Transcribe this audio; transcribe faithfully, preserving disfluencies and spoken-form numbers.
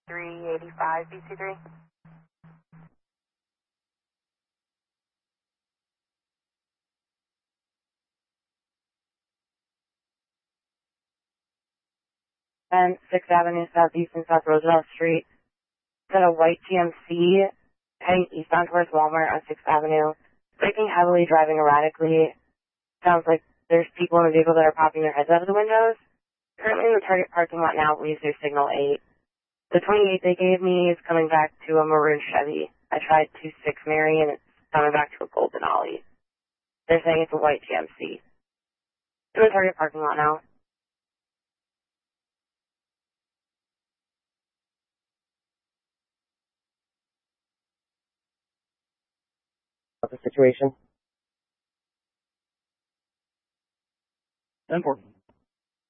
three eighty-five B C three. And sixth Avenue Southeast and South Roosevelt Street. Got a white G M C heading eastbound towards Walmart on sixth Avenue. Braking heavily, driving erratically. Sounds like there's people in the vehicle that are popping their heads out of the windows. Currently in the Target parking lot now, we use their signal eight. The twenty-eight they gave me is coming back to a maroon Chevy. I tried two six Mary and it's coming back to a golden Ollie. They're saying it's a white G M C. In the Target parking lot now. What's the situation? ten four.